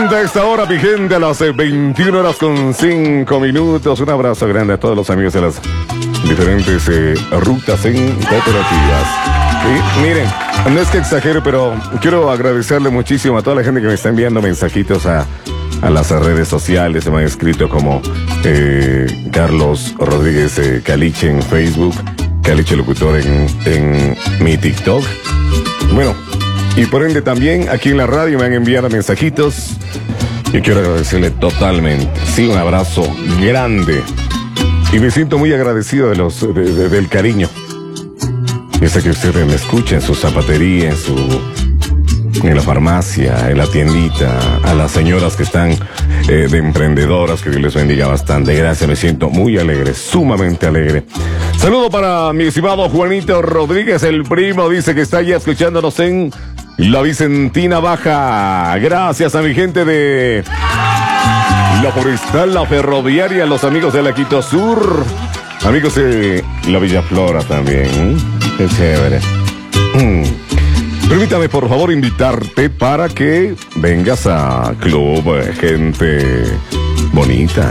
Exactamente a esta hora, vigente a las 21 horas con 5 minutos. Un abrazo grande a todos los amigos de las diferentes rutas en cooperativas. Y miren, no es que exagere, pero quiero agradecerle muchísimo a toda la gente que me está enviando mensajitos a las redes sociales. Se me han escrito como Carlos Rodríguez Caliche en Facebook, Caliche Locutor en mi TikTok. Bueno, y por ende también aquí en la radio me han enviado mensajitos. Yo quiero agradecerle totalmente. Sí, un abrazo grande. Y me siento muy agradecido del cariño. Yo sé que ustedes me escuchan en su zapatería, en la farmacia, en la tiendita, a las señoras que están de emprendedoras, que Dios les bendiga bastante. Gracias, me siento muy alegre, sumamente alegre. Saludo para mi estimado Juanito Rodríguez, el primo, dice que está ya escuchándonos en la Vicentina Baja. Gracias a mi gente de la Forestal, la Ferroviaria, los amigos de la Quito Sur, amigos de la Villa Flora también. Qué chévere. Permítame por favor invitarte para que vengas a Club Gente Bonita.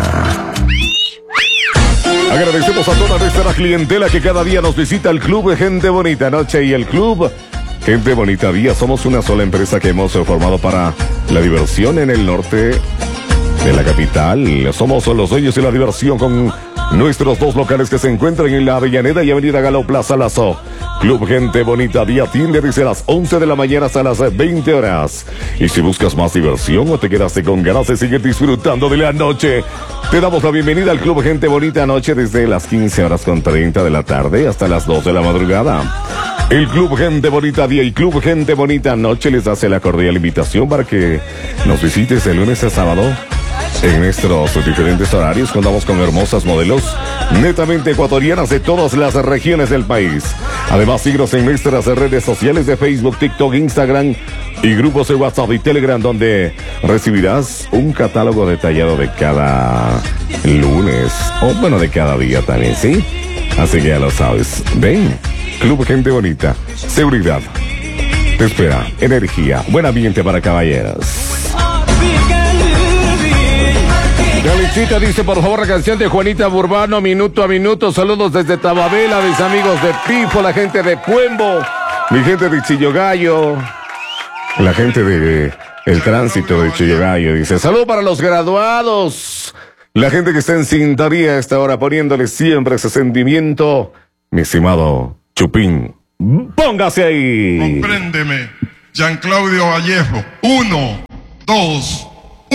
Agradecemos a toda nuestra clientela que cada día nos visita el Club Gente Bonita Noche y el Club Gente Bonita Día. Somos una sola empresa que hemos formado para la diversión en el norte de la capital. Somos los dueños de la diversión con nuestros dos locales que se encuentran en la Avellaneda y Avenida Galo Plaza Lazo. Club Gente Bonita Día atiende desde las 11 de la mañana hasta las 20 horas. Y si buscas más diversión o te quedaste con ganas de seguir disfrutando de la noche, te damos la bienvenida al Club Gente Bonita Noche desde las 15:30 de la tarde hasta las 2 de la madrugada. El Club Gente Bonita Día y Club Gente Bonita Noche les hace la cordial invitación para que nos visites de lunes a sábado. En nuestros diferentes horarios contamos con hermosas modelos netamente ecuatorianas de todas las regiones del país. Además, síguenos en nuestras redes sociales de Facebook, TikTok, Instagram y grupos de WhatsApp y Telegram, donde recibirás un catálogo detallado de cada lunes, o bueno, de cada día también, ¿sí? Así que ya lo sabes. Ven, Club Gente Bonita, seguridad, te espera, energía, buen ambiente para caballeros. Galicita dice, por favor, la canción de Juanita Burbano, Minuto a Minuto. Saludos desde Tababela, mis amigos de Pifo, la gente de Puembo, mi gente de Chillogallo, la gente de el tránsito de Chillogallo. Dice, saludos para los graduados, la gente que está en sintonía a esta hora, poniéndole siempre ese sentimiento. Mi estimado Chupín, póngase ahí. Compréndeme, Jean Claudio Vallejo. 1, 2,